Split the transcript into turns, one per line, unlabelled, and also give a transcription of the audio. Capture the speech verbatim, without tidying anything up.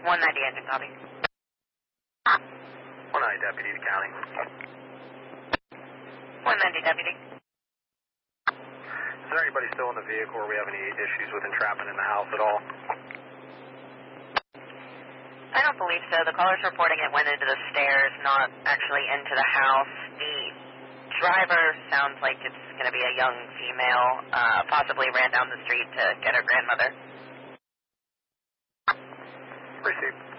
one ninety engine copy.
one ninety deputy to county.
one ninety deputy.
Is there anybody still in the vehicle or we have any issues with entrapment in the house at all?
I don't believe so. The caller's reporting it went into the stairs, not actually into the house. The driver sounds like it's going to be a young female, uh, possibly ran down the street to get her grandmother.
Received.